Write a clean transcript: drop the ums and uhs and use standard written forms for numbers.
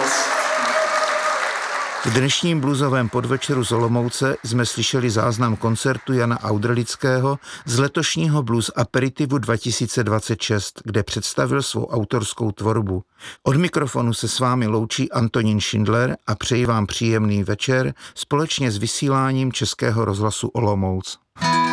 V dnešním bluesovém podvečeru z Olomouce jsme slyšeli záznam koncertu Jana Audrlického z letošního Blues Aperitivu 2026, kde představil svou autorskou tvorbu. Od mikrofonu se s vámi loučí Antonín Šindler a přeji vám příjemný večer společně s vysíláním Českého rozhlasu Olomouc.